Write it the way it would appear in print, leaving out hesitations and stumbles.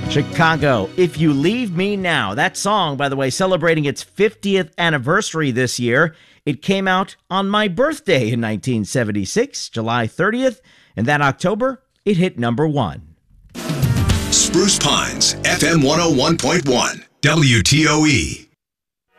Chicago, If You Leave Me Now. That song, by the way, celebrating its 50th anniversary this year. It came out on my birthday in 1976, July 30th, and that October, it hit number 1. Spruce Pines, FM 101.1, WTOE.